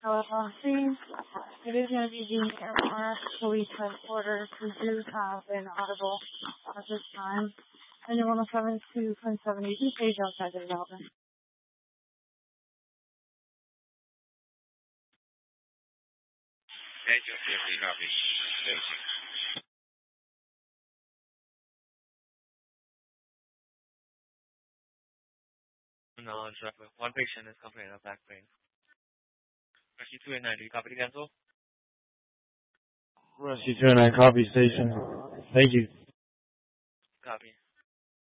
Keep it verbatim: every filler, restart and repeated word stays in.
So uh, see, it is going to be the airport police headquarters. We do have an audible at this time. And you're one oh seven to one seventy-two page outside the development. Thank you. Copy. Thank you. No, traffic. One patient is complaining of back pain. Rescue two eight nine, do you copy to cancel? Rescue two eight nine, copy station. Thank you. Copy.